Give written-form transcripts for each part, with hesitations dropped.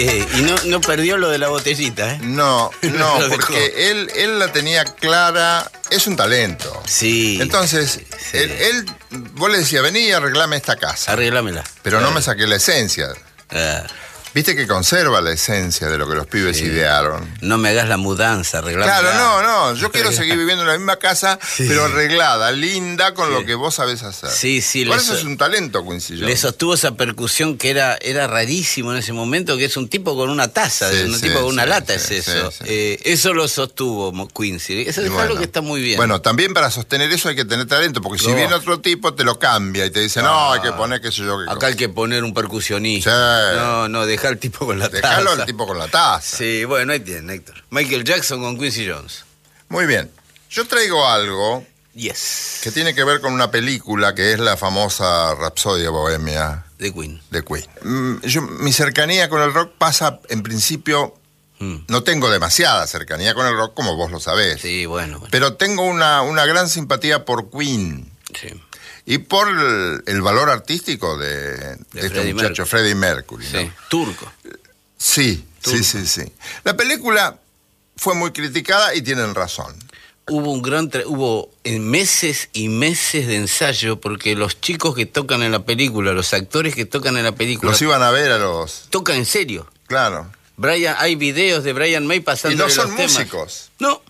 Y no perdió lo de la botellita, ¿eh? No, porque él la tenía clara, es un talento. Sí. Entonces, sí. Él, vos le decías, vení y arreglame esta casa. Arreglámela. Pero no me saqué la esencia. Ah. Viste que conserva la esencia de lo que los pibes idearon. No me hagas la mudanza, arreglámela. Claro, no. Yo quiero seguir viviendo en la misma casa, pero arreglada, linda, con lo que vos sabés hacer. Sí. Por eso es un talento, Quincy Jones. Le sostuvo esa percusión que era rarísimo en ese momento, que es un tipo con una taza, tipo con una lata, es eso. Eso lo sostuvo Quincy. Eso es algo que está muy bien. Bueno, también para sostener eso hay que tener talento, porque si viene otro tipo te lo cambia y te dice, no, hay que poner qué sé yo qué cosa. Acá hay que poner un percusionista. No, deja al tipo con la taza. Dejalo al tipo con la taza. Sí, bueno, ahí tiene, Héctor. Michael Jackson con Quincy Jones. Muy bien. Yo traigo algo que tiene que ver con una película que es la famosa Rapsodia Bohemia de Queen. Mi cercanía con el rock pasa, en principio, no tengo demasiada cercanía con el rock, como vos lo sabés. Sí, bueno. Pero tengo una gran simpatía por Queen. Sí. Y por el valor artístico de este muchacho, Freddie Mercury. Sí, ¿no? Turco. Sí. La película fue muy criticada y tienen razón. Hubo meses y meses de ensayo porque los chicos que tocan en la película, los actores que tocan en la película... Los iban a ver a los... Tocan en serio. Claro. Hay videos de Brian May pasando los temas. Y no son músicos. No.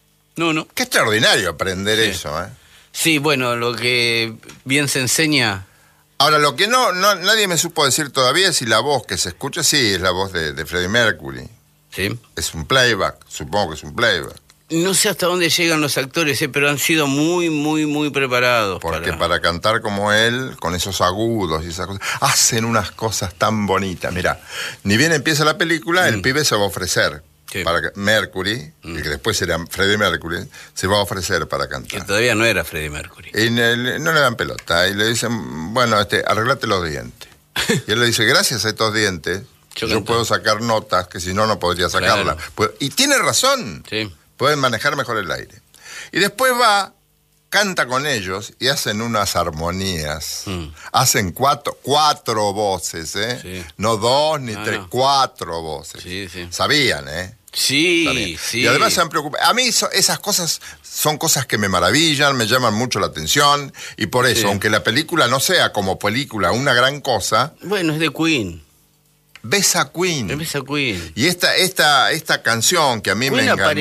Qué extraordinario aprender eso, ¿eh? Sí, bueno, lo que bien se enseña... Ahora, lo que nadie me supo decir todavía es si la voz que se escucha, sí, es la voz de Freddie Mercury. Sí. Es un playback, supongo que es un playback. No sé hasta dónde llegan los actores, pero han sido muy, muy, muy preparados. Porque para cantar como él, con esos agudos y esas cosas, hacen unas cosas tan bonitas. Mirá, ni bien empieza la película, el pibe se va a ofrecer. Sí. Para que Mercury, el que después era Freddie Mercury, se va a ofrecer para cantar. Que todavía no era Freddie Mercury. Y no le dan pelota. Y le dicen, bueno, arreglate los dientes. Y él le dice, gracias a estos dientes, yo puedo sacar notas que si no podría sacarlas. Claro. Y tiene razón. Sí. Pueden manejar mejor el aire. Y después canta con ellos y hacen unas armonías. Hacen cuatro voces, ¿eh? Sí. No 2 ni 3, 4 voces. Sí. Sabían, ¿eh? Sí. Y además se han preocupado. A mí esas cosas son cosas que me maravillan, me llaman mucho la atención. Y por eso, aunque la película no sea como película una gran cosa... Bueno, es de Queen. Ves a Queen. Ves a Queen. Y esta canción que a mí me encanta...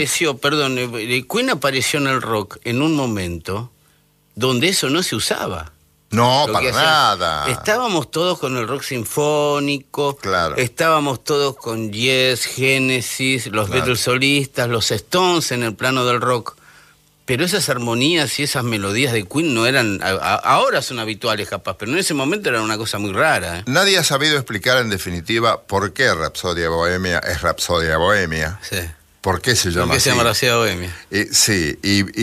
Queen apareció en el rock en un momento donde eso no se usaba. No, para nada. Estábamos todos con el rock sinfónico, claro. Estábamos todos con Yes, Genesis, los Beatles solistas, los Stones en el plano del rock. Pero esas armonías y esas melodías de Queen no eran... Ahora son habituales capaz, pero en ese momento era una cosa muy rara. ¿Eh? Nadie ha sabido explicar en definitiva por qué Rapsodia Bohemia es Rapsodia Bohemia. Sí. ¿Por qué se llama así? ¿Por qué se llama Rapsodia Bohemia? Sí,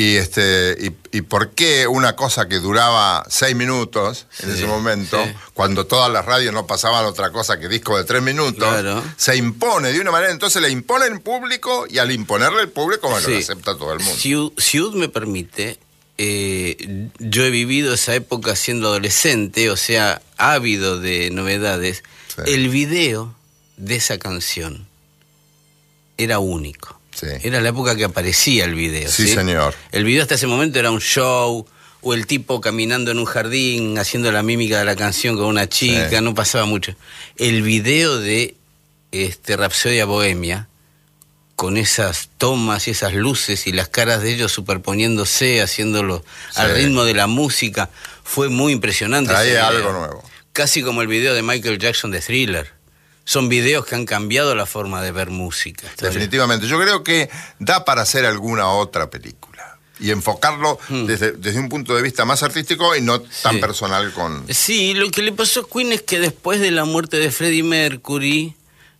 y por qué una cosa que duraba 6 minutos en ese momento, cuando todas las radios no pasaban otra cosa que disco de 3 minutos, se impone de una manera, entonces le impone en público y al imponerle al público, bueno, lo acepta todo el mundo. Si me permite, yo he vivido esa época siendo adolescente, o sea, ávido de novedades. El video de esa canción era único. Sí. Era la época que aparecía el video. Sí, señor. El video hasta ese momento era un show, o el tipo caminando en un jardín, haciendo la mímica de la canción con una chica, no pasaba mucho. El video de Rapsodia Bohemia, con esas tomas y esas luces y las caras de ellos superponiéndose, haciéndolo al ritmo de la música, fue muy impresionante. Trae algo nuevo. Casi como el video de Michael Jackson de Thriller. Son videos que han cambiado la forma de ver música. Definitivamente. Yo creo que da para hacer alguna otra película y enfocarlo desde un punto de vista más artístico y no tan personal con... Sí, lo que le pasó a Queen es que después de la muerte de Freddie Mercury,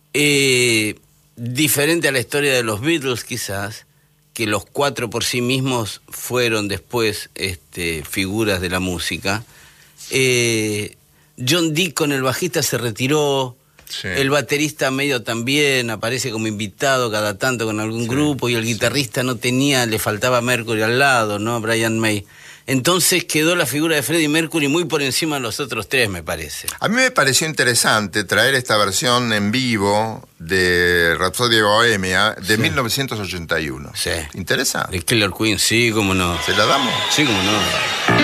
diferente a la historia de los Beatles quizás, que los 4 por sí mismos fueron después figuras de la música, John Deacon, el bajista, se retiró. Sí. El baterista medio también aparece como invitado cada tanto con algún grupo y el guitarrista no tenía, le faltaba Mercury al lado, ¿no? Brian May. Entonces quedó la figura de Freddie Mercury muy por encima de los otros tres, me parece. A mí me pareció interesante traer esta versión en vivo de Rhapsody Bohemia de 1981. Sí. Interesante. De Killer Queen, sí, cómo no. ¿Se la damos? Sí, cómo no.